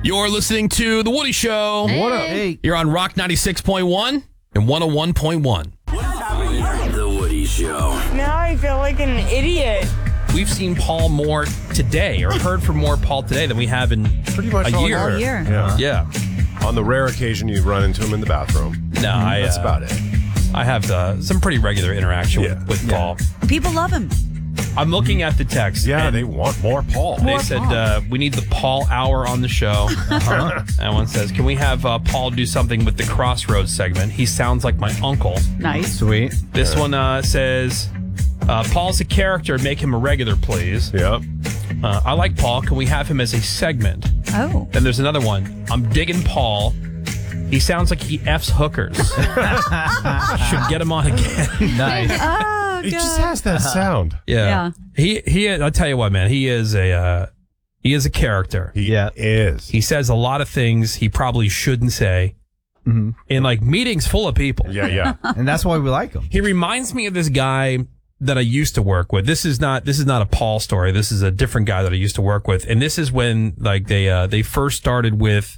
You're listening to The Woody Show. Hey. What up? Hey. You're on Rock 96.1 and 101.1. The Woody Show. Now I feel like an idiot. We've seen Paul more today, or heard from more Paul today than we have in Pretty much a all year. year. Yeah. Yeah. On the rare occasion you run into him in the bathroom. No, That's about it. I have some pretty regular interaction Yeah. with Paul. People love him. I'm looking at the text. Yeah, and they want more Paul. They said, we need the Paul hour on the show. And one says, can we have Paul do something with the Crossroads segment? He sounds like my uncle. Nice. Sweet. This one says, Paul's a character. Make him a regular, please. Yep. I like Paul. Can we have him as a segment? Oh. Then there's another one. I'm digging Paul. He sounds like he F's hookers. Should get him on again. Nice. Oh, It just God. has that sound. Yeah. He I'll tell you what, man. He is a character. He is. He says a lot of things he probably shouldn't say in like meetings full of people. Yeah. And that's why we like him. He reminds me of this guy that I used to work with. This is not a Paul story. This is a different guy that I used to work with. And this is when like they first started with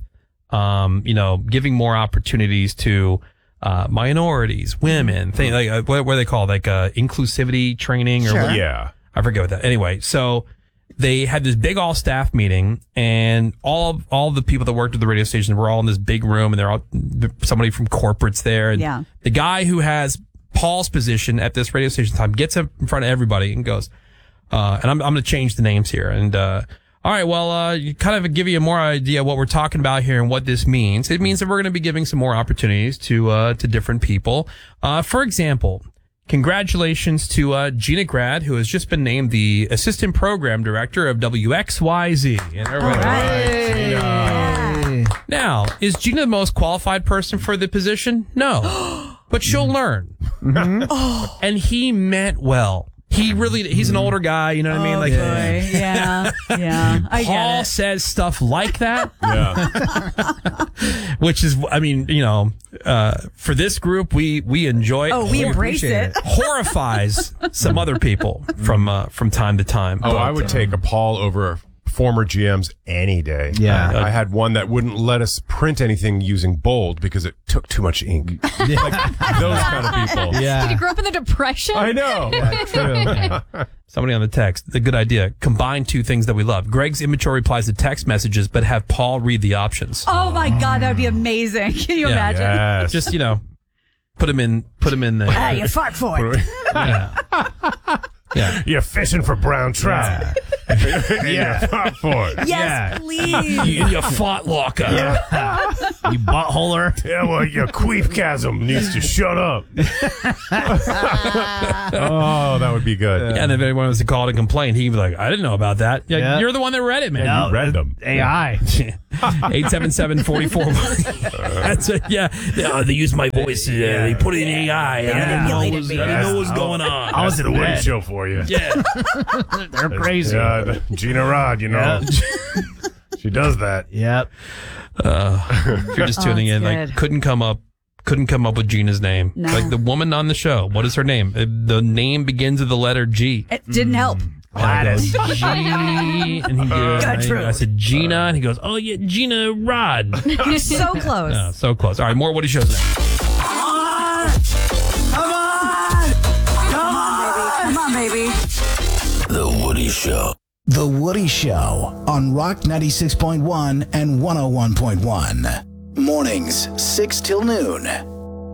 giving more opportunities to minorities, women, things like what do they call it? Like inclusivity training or whatever. Yeah. I forget what that. Anyway, so they had this big all staff meeting, and all the people that worked at the radio station were all in this big room, and they're all somebody from corporate's there. And Yeah. the guy who has Paul's position at this radio station time gets up in front of everybody and goes, and I'm going to change the names here. And, all right, well, you kind of give you more idea what we're talking about here and what this means. It means that we're going to be giving some more opportunities to different people. For example, congratulations to Gina Grad, who has just been named the assistant program director of WXYZ. And everybody, Hey. now, is Gina the most qualified person for the position? No. But she'll learn. And he meant well. He's an older guy, you know what I mean? Like, Boy. Yeah. I Paul get it. says stuff like that, Yeah. which is, I mean, for this group, we enjoy it. Oh, we embrace it. Horrifies some other people from time to time. Oh, I would take a Paul over former GMs any day. Yeah. I had one that wouldn't let us print anything using bold because it took too much ink. Like those kind of people. Did Yeah. you grow up in the Depression? I know. True. Somebody on the text, a good idea. Combine two things that we love. Greg's immature replies to text messages, but have Paul read the options. Oh, my God. That would be amazing. Can you Yeah. imagine? Yes. Just, put him in the. Hey, you fought for it. Yeah. You're fishing for brown trout. Yeah, fought for it. Yes, please. You fought locker. You buttholer. Yeah, well, your queef chasm needs to shut up. Oh, that would be good. And if anyone was to call to complain, he'd be like, I didn't know about that. Yeah, Yeah. You're the one that read it, man. No. You read them. AI. 877-44. That's it. Yeah. They used my voice. They put it in AI. I didn't know what was going on. I was in the the Woody bed. Show for you. Yeah. They're crazy. Gina Rod, she does that. Yep. If you're just tuning in, good. like couldn't come up with Gina's name. No. Like the woman on the show. What is her name? The name begins with the letter G. It didn't help. Gladys. G. And he goes, Gertrude. I said Gina, and he goes, oh yeah, Gina Rod. You're so close. Oh, so close. All right, more Woody Shows next. Come on, baby. The Woody Show. The Woody Show on Rock 96.1 and 101.1. Mornings, 6 till noon.